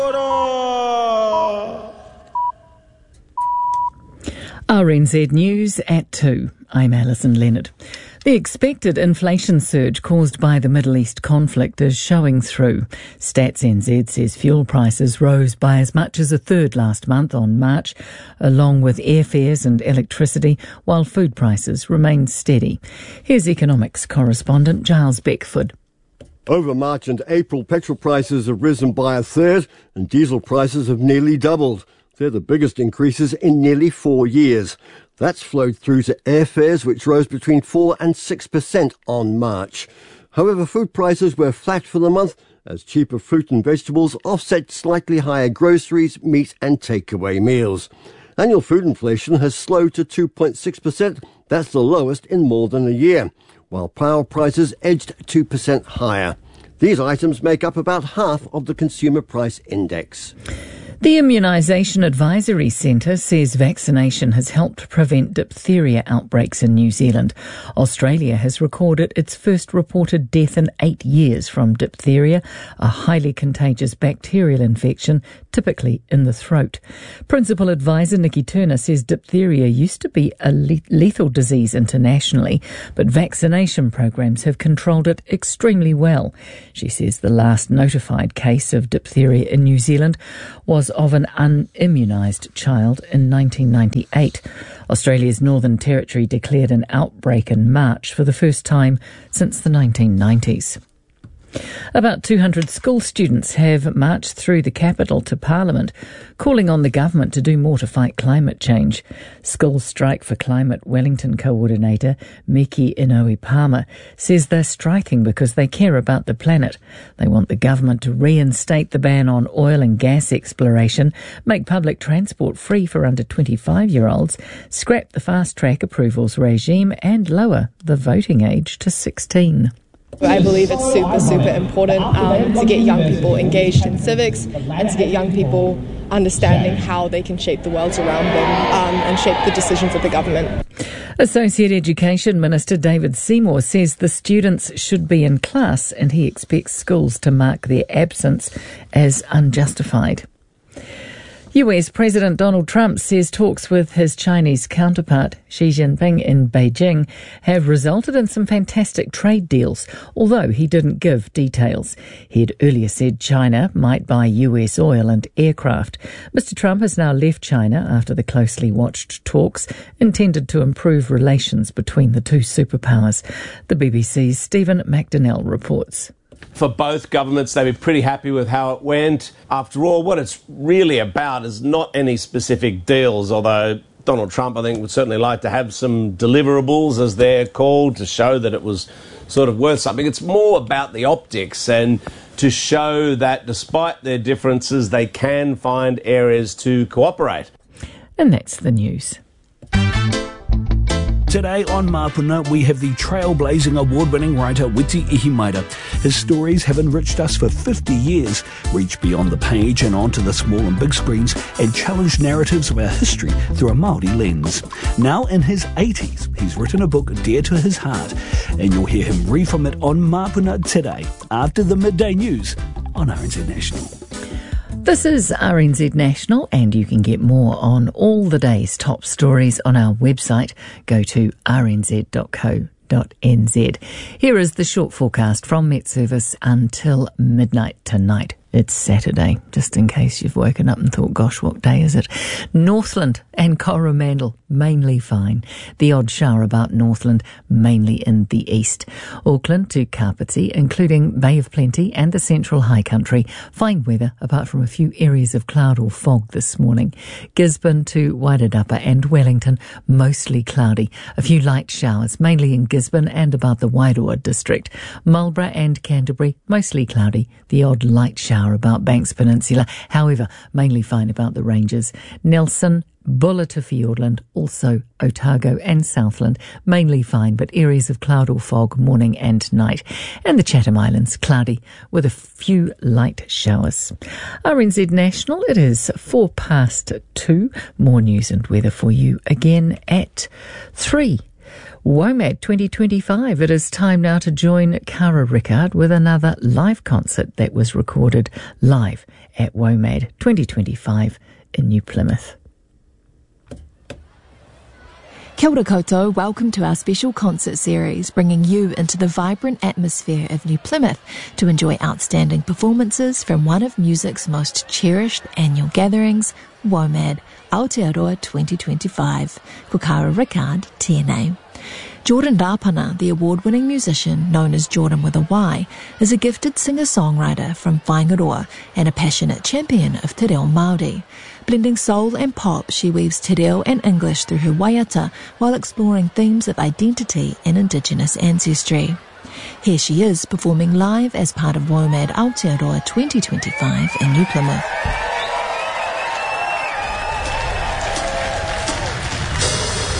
RNZ News at 2. I'm Alison Leonard. The expected inflation surge caused by the Middle East conflict is showing through. Stats NZ says fuel prices rose by as much as a third last month on March, along with airfares and electricity, while food prices remained steady. Here's economics correspondent Giles Beckford. Over March and April, petrol prices have risen by a third and diesel prices have nearly doubled. They're the biggest increases in nearly 4 years. That's flowed through to airfares, which rose between 4 and 6% on March. However, food prices were flat for the month as cheaper fruit and vegetables offset slightly higher groceries, meat and takeaway meals. Annual food inflation has slowed to 2.6%. That's the lowest in more than a year, while power prices edged 2% higher. These items make up about half of the Consumer Price Index. The Immunisation Advisory Centre says vaccination has helped prevent diphtheria outbreaks in New Zealand. Australia has recorded its first reported death in 8 years from diphtheria, a highly contagious bacterial infection, typically in the throat. Principal Advisor Nikki Turner says diphtheria used to be a lethal disease internationally, but vaccination programs have controlled it extremely well. She says the last notified case of diphtheria in New Zealand was of an unimmunised child in 1998. Australia's Northern Territory declared an outbreak in March for the first time since the 1990s. About 200 school students have marched through the capital to Parliament, calling on the government to do more to fight climate change. School Strike for Climate Wellington coordinator Miki Inoue-Palmer says they're striking because they care about the planet. They want the government to reinstate the ban on oil and gas exploration, make public transport free for under 25-year-olds, scrap the fast-track approvals regime and lower the voting age to 16. I believe it's super important to get young people engaged in civics and to get young people understanding how they can shape the world around them and shape the decisions of the government. Associate Education Minister David Seymour says the students should be in class and he expects schools to mark their absence as unjustified. US President Donald Trump says talks with his Chinese counterpart Xi Jinping in Beijing have resulted in some fantastic trade deals, although he didn't give details. He had earlier said China might buy US oil and aircraft. Mr. Trump has now left China after the closely watched talks intended to improve relations between the two superpowers. The BBC's Stephen McDonnell reports. For both governments, they'd be pretty happy with how it went. After all, what it's really about is not any specific deals, although Donald Trump, I think, would certainly like to have some deliverables, as they're called, to show that it was sort of worth something. It's more about the optics and to show that despite their differences, they can find areas to cooperate. And that's the news. Today on Mapuna, we have the trailblazing award-winning writer Witi Ihimaera. His stories have enriched us for 50 years, reached beyond the page and onto the small and big screens, and challenged narratives of our history through a Māori lens. Now in his 80s, he's written a book dear to his heart, and you'll hear him read from it on Mapuna today, after the midday news on RNZ National. This is RNZ National, and you can get more on all the day's top stories on our website. Go to rnz.co.nz. Here is the short forecast from Met Service until midnight tonight. It's Saturday, just in case you've woken up and thought, gosh, what day is it? Northland and Coromandel, mainly fine. The odd shower about Northland, mainly in the east. Auckland to Kapiti, including Bay of Plenty and the Central High Country. Fine weather, apart from a few areas of cloud or fog this morning. Gisborne to Wairarapa and Wellington, mostly cloudy. A few light showers, mainly in Gisborne and about the Wairoa district. Marlborough and Canterbury, mostly cloudy. The odd light shower about Banks Peninsula, however, mainly fine about the ranges. Nelson, Bulla to Fiordland, also Otago and Southland, mainly fine, but areas of cloud or fog morning and night. And the Chatham Islands, cloudy with a few light showers. RNZ National, it is 2:04. More news and weather for you again at 3. WOMAD 2025. It is time now to join Cara Rickard with another live concert that was recorded live at WOMAD 2025 in New Plymouth. Kia ora koutou, welcome to our special concert series, bringing you into the vibrant atmosphere of New Plymouth to enjoy outstanding performances from one of music's most cherished annual gatherings, WOMAD Aotearoa 2025. Ko Cara Rickard, tēnei. Jordan Rapana, the award-winning musician known as Jordan with a Y, is a gifted singer-songwriter from Whaingaroa and a passionate champion of te reo Māori. Blending soul and pop, she weaves te reo and English through her waiata while exploring themes of identity and Indigenous ancestry. Here she is performing live as part of WOMAD Aotearoa 2025 in New Plymouth.